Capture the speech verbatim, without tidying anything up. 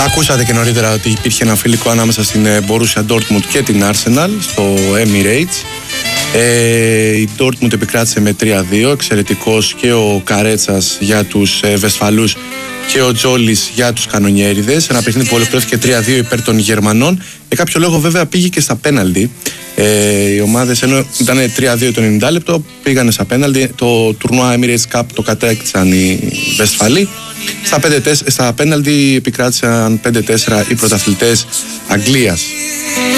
Ακούσατε και νωρίτερα ότι υπήρχε ένα φιλικό ανάμεσα στην Borussia Dortmund και την Arsenal στο Emirates. Ε, η Dortmund επικράτησε με τρία δύο, εξαιρετικός και ο Καρέτσας για τους ε, Βεσφαλούς και ο Τζόλης για τους Κανονιέριδες. Ένα παιχνίδι που ολοκληρώθηκε τρία δύο υπέρ των Γερμανών. Για κάποιο λόγο βέβαια πήγε και στα πέναλτι. Ε, οι ομάδες, ενώ ήταν τρία δύο το ενενήντα λεπτό, πήγανε στα πέναλτι. Το τουρνουά Emirates Cup το κατέκτησαν οι Βεσφαλοί. Στα, στα πέναλτι επικράτησαν πέντε τέσσερα οι πρωταθλητές Αγγλίας.